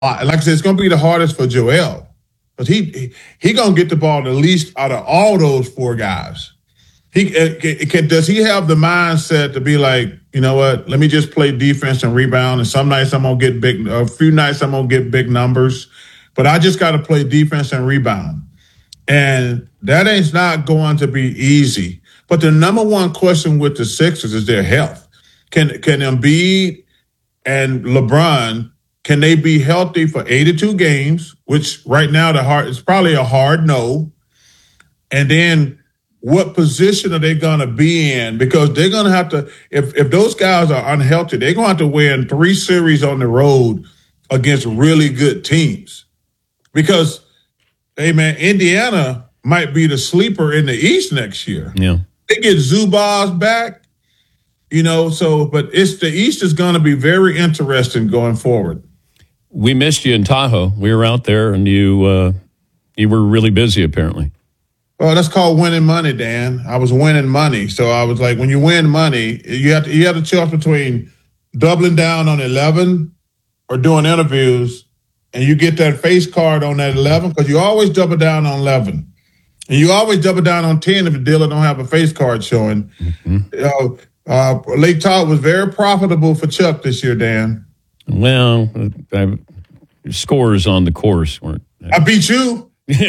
Like I said, it's going to be the hardest for Joel because he going to get the ball the least out of all those four guys. Does he have the mindset to be like, you know what? Let me just play defense and rebound. And some nights I'm gonna get big. A few nights I'm gonna get big numbers, but I just got to play defense and rebound. And that ain't not going to be easy. But the number one question with the Sixers is their health. Can Embiid and LeBron, can they be healthy for 82 games? Which right now it's probably a hard no. And then what position are they going to be in? Because they're going to have to, if those guys are unhealthy, they're going to have to win 3 series on the road against really good teams. Because, hey, man, Indiana might be the sleeper in the East next year. Yeah. They get Zubac back, but the East is going to be very interesting going forward. We missed you in Tahoe. We were out there, and you were really busy, apparently. Well, that's called winning money, Dan. I was winning money. So I was like, when you win money, you have to choose between doubling down on 11 or doing interviews, and you get that face card on that 11 because you always double down on 11. And you always double down on 10 if the dealer don't have a face card showing. Mm-hmm. Lake Tahoe was very profitable for Chuck this year, Dan. Well, scores on the course weren't. I beat you.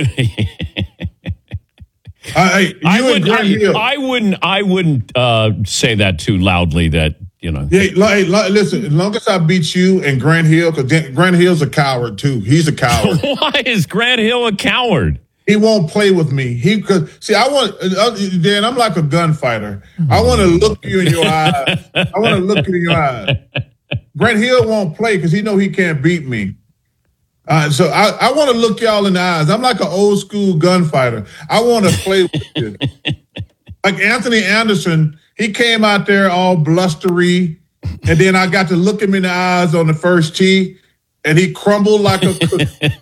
I wouldn't say that too loudly. That Yeah, listen. As long as I beat you and Grant Hill, because Grant Hill's a coward too. He's a coward. Why is Grant Hill a coward? He won't play with me. Dan, I'm like a gunfighter. I want to look you in your eyes. Grant Hill won't play because he know he can't beat me. So I want to look y'all in the eyes. I'm like an old school gunfighter. I want to play with you. Like Anthony Anderson, he came out there all blustery, and then I got to look him in the eyes on the first tee, and he crumbled like a cookie.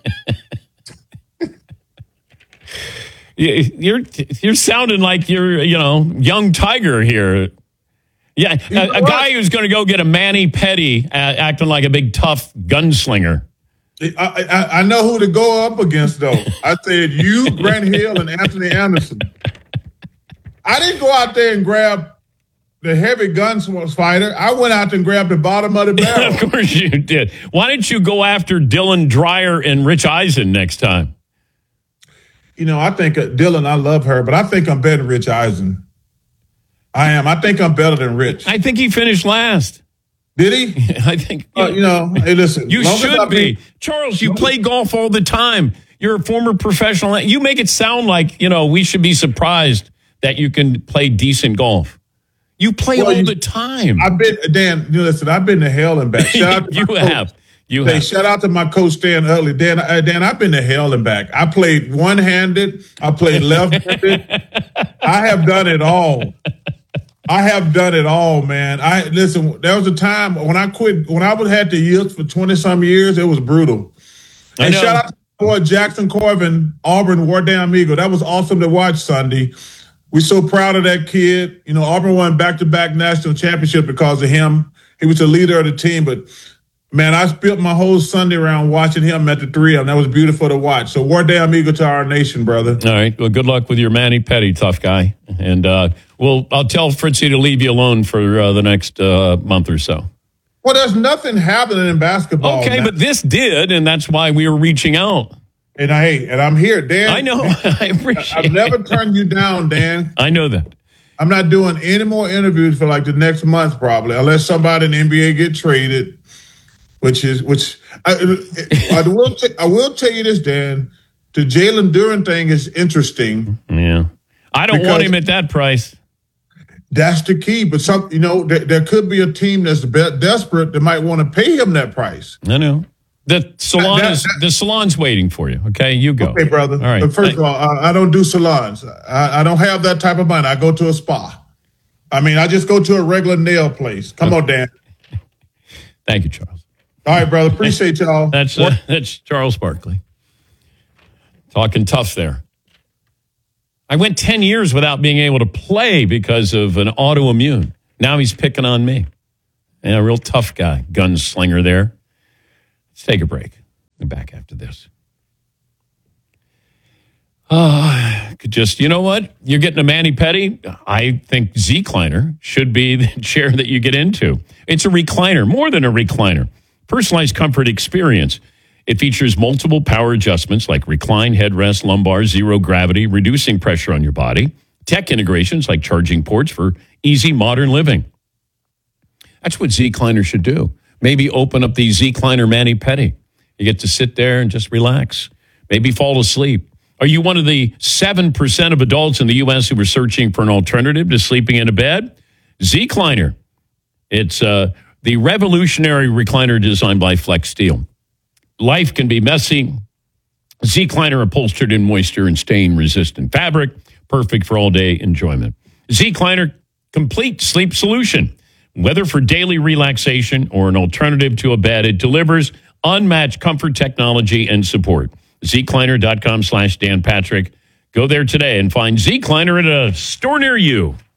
You're sounding like you're, young Tiger here. Yeah, a guy who's going to go get a mani-pedi acting like a big tough gunslinger. I know who to go up against, though. I said you, Grant Hill, and Anthony Anderson. I didn't go out there and grab the heavy guns fighter. I went out and grabbed the bottom of the barrel. Of course you did. Why didn't you go after Dylan Dreyer and Rich Eisen next time? I think Dylan, I love her, but I think I'm better than Rich Eisen. I am. I think I'm better than Rich. I think he finished last. Did he? I think. Hey, listen. You should be. Charles, you play golf all the time. You're a former professional. You make it sound like, we should be surprised that you can play decent golf. You play all the time. I've been to hell and back. Shout out to You have. Shout out to my coach, Stan Utley. Dan, I've been to hell and back. I played one-handed. I played left-handed. I have done it all. Man. There was a time when I quit, when I had the yields for 20-some years, it was brutal. And shout out to my boy Jackson Corvin, Auburn War Damn Eagle. That was awesome to watch Sunday. We're so proud of that kid. Auburn won back-to-back national championship because of him. He was the leader of the team, but man, I spent my whole Sunday around watching him at the 3M. That was beautiful to watch. So, War Damn Eagle to our nation, brother. All right. Well, good luck with your mani-pedi, tough guy. And I'll tell Fritzy to leave you alone for the next month or so. Well, there's nothing happening in basketball. Okay, but this did, and that's why we were reaching out. And I'm here, Dan. I know. I appreciate it. I've never turned you down, Dan. I know that. I'm not doing any more interviews for like the next month, probably, unless somebody in the NBA get traded. I will tell you this, Dan. The Jalen Duren thing is interesting. Yeah, I don't want him at that price. That's the key. But there could be a team that's desperate that might want to pay him that price. I know. The salon's waiting for you. Okay, you go. Okay, brother. All right. But first of all, I don't do salons. I don't have that type of money. I go to a spa. I just go to a regular nail place. Come on, Dan. Thank you, Charles. All right, brother. Appreciate y'all. That's Charles Barkley. Talking tough there. I went 10 years without being able to play because of an autoimmune. Now he's picking on me. Yeah, real tough guy. Gunslinger there. Let's take a break. I'm back after this. You know what? You're getting a mani-pedi. I think Zecliner should be the chair that you get into. It's a recliner, more than a recliner. Personalized comfort experience. It features multiple power adjustments like recline, headrest, lumbar, zero gravity, reducing pressure on your body. Tech integrations like charging ports for easy modern living. That's what Zecliner should do. Maybe open up the Zecliner mani-pedi. You get to sit there and just relax. Maybe fall asleep. Are you one of the 7% of adults in the U.S. who are searching for an alternative to sleeping in a bed? Zecliner. It's the revolutionary recliner designed by Flex Steel. Life can be messy. Zecliner upholstered in moisture and stain-resistant fabric, perfect for all-day enjoyment. Zecliner, complete sleep solution. Whether for daily relaxation or an alternative to a bed, it delivers unmatched comfort, technology, and support. Zecliner.com/Dan Patrick. Go there today and find Zecliner at a store near you.